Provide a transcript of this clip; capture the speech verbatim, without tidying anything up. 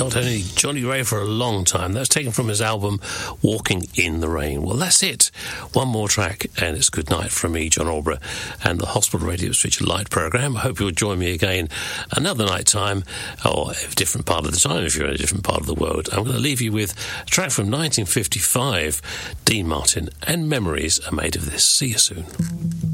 not only Johnny Ray for a long time. That's taken from his album Walking in the Rain. Well, that's it. One more track, and it's good night from me, John Alborough, and the Hospital Radio Switch Light programme. I hope you'll join me again another night time, or a different part of the time if you're in a different part of the world. I'm going to leave you with a track from nineteen fifty-five, Dean Martin, and Memories Are Made of This. See you soon.